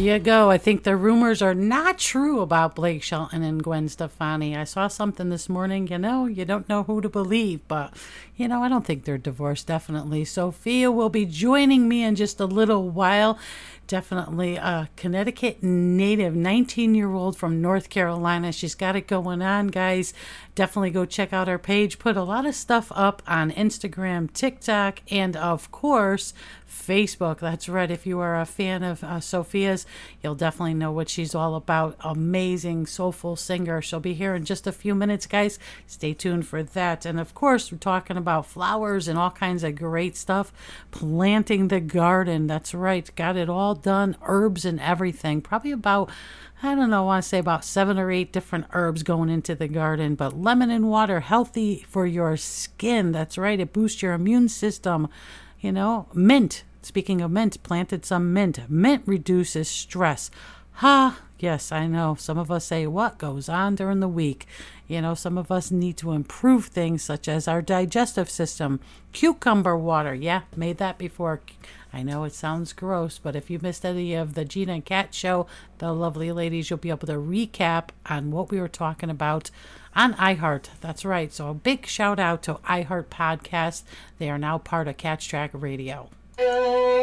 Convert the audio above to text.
you go. I think the rumors are not true about Blake Shelton and Gwen Stefani. I saw something this morning, you don't know who to believe, but, I don't think they're divorced, definitely. Sophia will be joining me in just a little while. Definitely a Connecticut native, 19-year-old from North Carolina. She's got it going on, guys. Definitely go check out our page. Put a lot of stuff up on Instagram, TikTok, and of course, Facebook. That's right. If you are a fan of Sophia's, you'll definitely know what she's all about. Amazing, soulful singer. She'll be here in just a few minutes, guys. Stay tuned for that. And of course, we're talking about flowers and all kinds of great stuff. Planting the garden. That's right. Got it all done. Herbs and everything. Probably about, I want to say about 7 or 8 different herbs going into the garden. But lemon and water, healthy for your skin. That's right. It boosts your immune system. Mint. Speaking of mint, planted some mint. Mint reduces stress. Yes, I know. Some of us say, what goes on during the week? Some of us need to improve things such as our digestive system. Cucumber water. Yeah, made that before. I know it sounds gross, but if you missed any of the Gina and Kat show, the lovely ladies, you'll be able to recap on what we were talking about on iHeart. That's right. So a big shout out to iHeart Podcast. They are now part of Catch Track Radio.